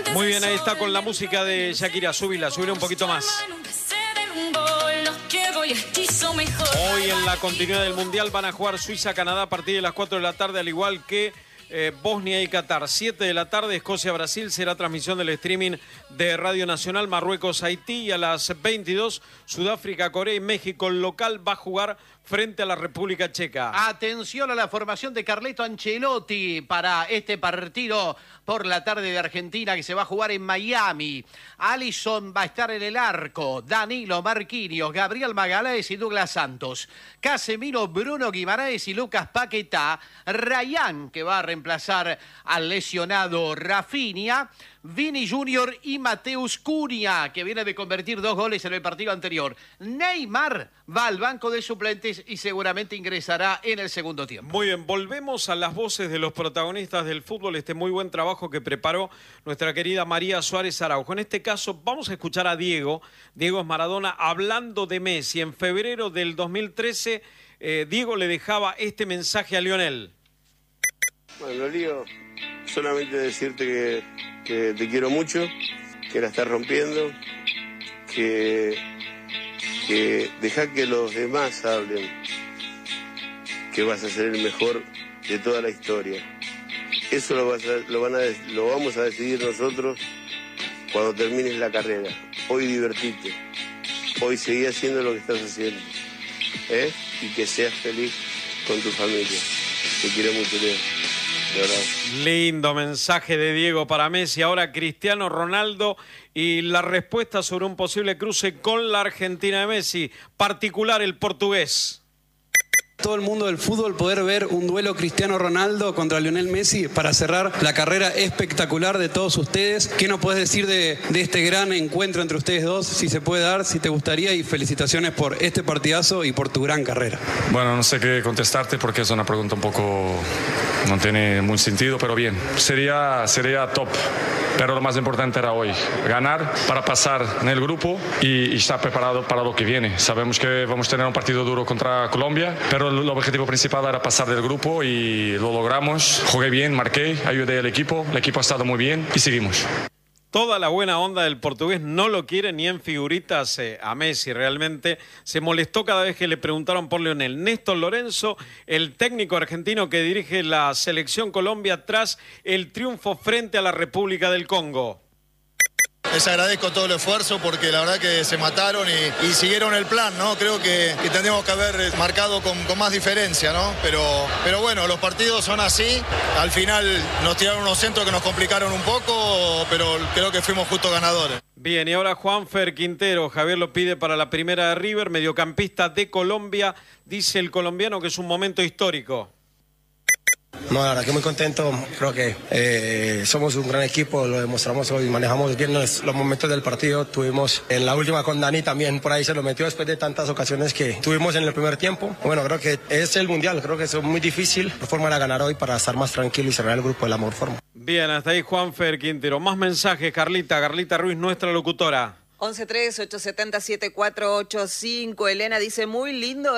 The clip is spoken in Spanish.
Muy bien, ahí está con la música de Shakira. Súbila un poquito más. Hoy en la continuidad del Mundial van a jugar Suiza-Canadá a partir de las 4 de la tarde, al igual que Bosnia y Qatar. 7 de la tarde, Escocia-Brasil, será transmisión del streaming de Radio Nacional. Marruecos-Haití, y a las 22, Sudáfrica-Corea, y México local va a jugar frente a la República Checa. Atención a la formación de Carleto Ancelotti para este partido por la tarde de Argentina que se va a jugar en Miami. Alisson va a estar en el arco, Danilo, Marquinhos, Gabriel Magalhães y Douglas Santos, Casemiro, Bruno Guimaraes y Lucas Paquetá, Rayán, que va a reemplazar al lesionado Rafinha, Vini Junior y Mateus Cunha, que viene de convertir 2 goles en el partido anterior. Neymar va al banco de suplentes y seguramente ingresará en el segundo tiempo. Muy bien, volvemos a las voces de los protagonistas del fútbol, este muy buen trabajo que preparó nuestra querida María Suárez Araujo. En este caso vamos a escuchar a Diego Maradona hablando de Messi. En febrero del 2013, Diego le dejaba este mensaje a Lionel. Bueno, Lío, solamente decirte que te quiero mucho, que la estás rompiendo, que deja que los demás hablen, que vas a ser el mejor de toda la historia. Eso lo vamos a decidir nosotros cuando termines la carrera. Hoy divertite, hoy seguí haciendo lo que estás haciendo, y que seas feliz con tu familia. Te quiero mucho, Leo. De verdad. Lindo mensaje de Diego para Messi. Ahora Cristiano Ronaldo y la respuesta sobre un posible cruce con la Argentina de Messi, particular el portugués. Todo el mundo del fútbol poder ver un duelo Cristiano Ronaldo contra Lionel Messi para cerrar la carrera espectacular de todos ustedes. ¿Qué nos puedes decir de este gran encuentro entre ustedes dos? Si se puede dar, si te gustaría, y felicitaciones por este partidazo y por tu gran carrera. Bueno, no sé qué contestarte porque es una pregunta un poco... no tiene muy sentido, pero bien. Sería top. Pero lo más importante era hoy, ganar para pasar en el grupo y estar preparado para lo que viene. Sabemos que vamos a tener un partido duro contra Colombia, pero el objetivo principal era pasar del grupo y lo logramos. Jugué bien, marqué, ayudé al equipo, el equipo ha estado muy bien y seguimos. Toda la buena onda del portugués, no lo quiere ni en figuritas a Messi. Realmente se molestó cada vez que le preguntaron por Lionel. Néstor Lorenzo, el técnico argentino que dirige la selección Colombia tras el triunfo frente a la República del Congo. Les agradezco todo el esfuerzo porque la verdad que se mataron y siguieron el plan, ¿no? Creo que tendríamos que haber marcado con más diferencia, ¿no? Pero bueno, los partidos son así. Al final nos tiraron unos centros que nos complicaron un poco, pero creo que fuimos justos ganadores. Bien, y ahora Juanfer Quintero, Javier lo pide para la primera de River, mediocampista de Colombia. Dice el colombiano que es un momento histórico. No, la verdad que muy contento, creo que somos un gran equipo, lo demostramos hoy, manejamos bien los momentos del partido, tuvimos en la última con Dani también, por ahí se lo metió después de tantas ocasiones que tuvimos en el primer tiempo. Bueno, creo que es el Mundial, creo que es muy difícil, la forma era ganar hoy para estar más tranquilo y cerrar el grupo de la mejor forma. Bien, hasta ahí Juanfer Quintero. Más mensajes, Carlita Ruiz, nuestra locutora. 11-3-870-7485, Elena dice, muy lindo